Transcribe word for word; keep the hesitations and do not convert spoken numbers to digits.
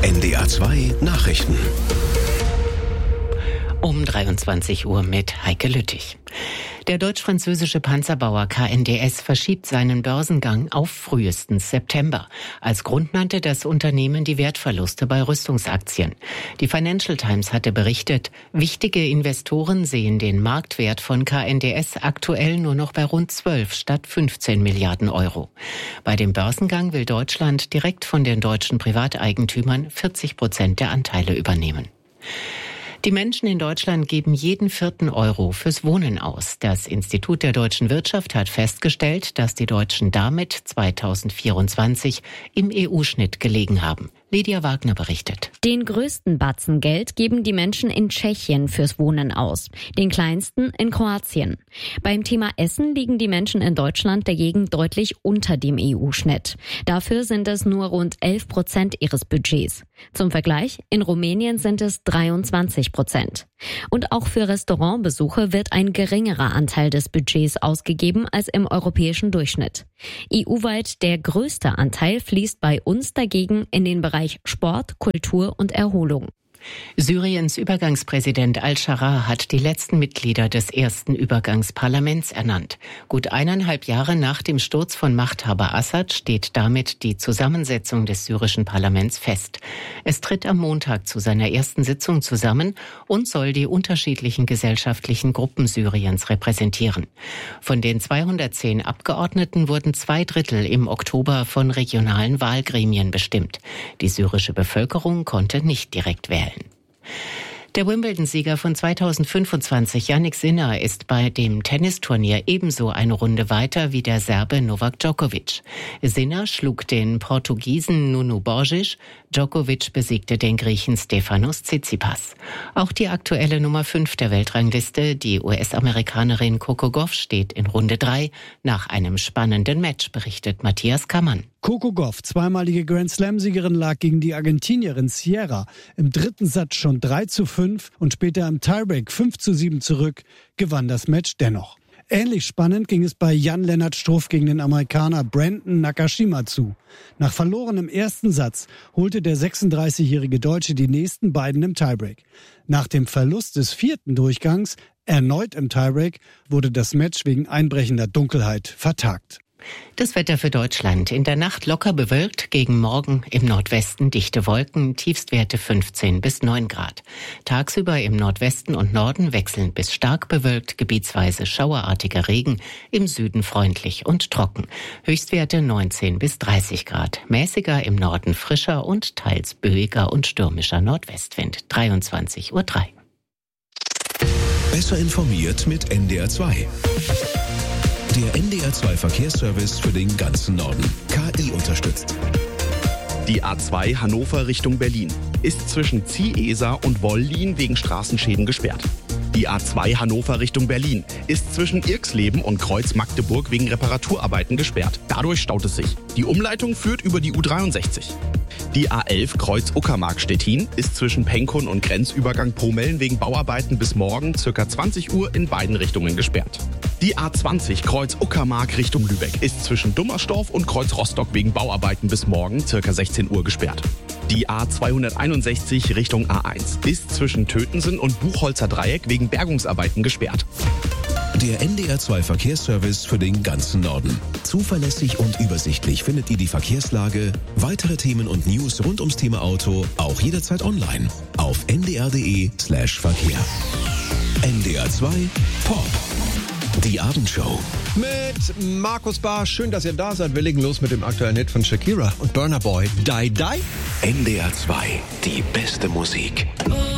N D R zwei Nachrichten. Um dreiundzwanzig Uhr mit Heike Lüttich. Der deutsch-französische Panzerbauer K N D S verschiebt seinen Börsengang auf frühestens September. Als Grund nannte das Unternehmen die Wertverluste bei Rüstungsaktien. Die Financial Times hatte berichtet, wichtige Investoren sehen den Marktwert von K N D S aktuell nur noch bei rund zwölf statt fünfzehn Milliarden Euro. Bei dem Börsengang will Deutschland direkt von den deutschen Privateigentümern vierzig Prozent der Anteile übernehmen. Die Menschen in Deutschland geben jeden vierten Euro fürs Wohnen aus. Das Institut der deutschen Wirtschaft hat festgestellt, dass die Deutschen damit zweitausendvierundzwanzig im E U-Schnitt gelegen haben. Lydia Wagner berichtet. Den größten Batzen Geld geben die Menschen in Tschechien fürs Wohnen aus, den kleinsten in Kroatien. Beim Thema Essen liegen die Menschen in Deutschland dagegen deutlich unter dem E U-Schnitt. Dafür sind es nur rund elf Prozent ihres Budgets. Zum Vergleich, in Rumänien sind es dreiundzwanzig Prozent. Und auch für Restaurantbesuche wird ein geringerer Anteil des Budgets ausgegeben als im europäischen Durchschnitt. E U-weit der größte Anteil fließt bei uns dagegen in den Bereich Sport, Kultur und Erholung. Syriens Übergangspräsident al-Scharra hat die letzten Mitglieder des ersten Übergangsparlaments ernannt. Gut eineinhalb Jahre nach dem Sturz von Machthaber Assad steht damit die Zusammensetzung des syrischen Parlaments fest. Es tritt am Montag zu seiner ersten Sitzung zusammen und soll die unterschiedlichen gesellschaftlichen Gruppen Syriens repräsentieren. Von den zweihundertzehn Abgeordneten wurden zwei Drittel im Oktober von regionalen Wahlgremien bestimmt. Die syrische Bevölkerung konnte nicht direkt wählen. Der Wimbledon-Sieger von zweitausendfünfundzwanzig, Jannik Sinner, ist bei dem Tennisturnier ebenso eine Runde weiter wie der Serbe Novak Djokovic. Sinner schlug den Portugiesen Nuno Borges, Djokovic besiegte den Griechen Stefanos Tsitsipas. Auch die aktuelle Nummer fünf der Weltrangliste, die U S-Amerikanerin Coco Gauff, steht in Runde drei nach einem spannenden Match, berichtet Matthias Kammann. Coco Gauff, zweimalige Grand-Slam-Siegerin, lag gegen die Argentinierin Sierra im dritten Satz schon drei zu fünf und später im Tiebreak fünf zu sieben zurück, gewann das Match dennoch. Ähnlich spannend ging es bei Jan-Lennart Struff gegen den Amerikaner Brandon Nakashima zu. Nach verlorenem ersten Satz holte der sechsunddreißigjährige Deutsche die nächsten beiden im Tiebreak. Nach dem Verlust des vierten Durchgangs, erneut im Tiebreak, wurde das Match wegen einbrechender Dunkelheit vertagt. Das Wetter für Deutschland. In der Nacht locker bewölkt, gegen Morgen im Nordwesten dichte Wolken, Tiefstwerte fünfzehn bis neun Grad. Tagsüber im Nordwesten und Norden wechselnd bis stark bewölkt, gebietsweise schauerartiger Regen, im Süden freundlich und trocken. Höchstwerte neunzehn bis dreißig Grad. Mäßiger im Norden frischer und teils böiger und stürmischer Nordwestwind. dreiundzwanzig Uhr drei. Besser informiert mit N D R zwei. Der N D R zwei Verkehrsservice für den ganzen Norden. K I unterstützt. Die A zwei Hannover Richtung Berlin ist zwischen Zieesa und Wollin wegen Straßenschäden gesperrt. Die A zwei Hannover Richtung Berlin ist zwischen Irxleben und Kreuz Magdeburg wegen Reparaturarbeiten gesperrt. Dadurch staut es sich. Die Umleitung führt über die U dreiundsechzig. Die A elf Kreuz Uckermark-Stettin ist zwischen Penkun und Grenzübergang Pomeln wegen Bauarbeiten bis morgen ca. zwanzig Uhr in beiden Richtungen gesperrt. Die A zwanzig Kreuz Uckermark Richtung Lübeck ist zwischen Dummersdorf und Kreuz Rostock wegen Bauarbeiten bis morgen ca. sechzehn Uhr gesperrt. Die A zweihunderteinundsechzig Richtung A eins ist zwischen Tötensen und Buchholzer Dreieck wegen Bergungsarbeiten gesperrt. Der N D R zwei Verkehrsservice für den ganzen Norden. Zuverlässig und übersichtlich findet ihr die Verkehrslage, weitere Themen und News rund ums Thema Auto auch jederzeit online auf n d r punkt d e slash verkehr. N D R zwei Pop. Die Abendshow. Mit Markus Barr. Schön, dass ihr da seid. Wir legen los mit dem aktuellen Hit von Shakira und Burna Boy. Die Die. N D R zwei. Die beste Musik.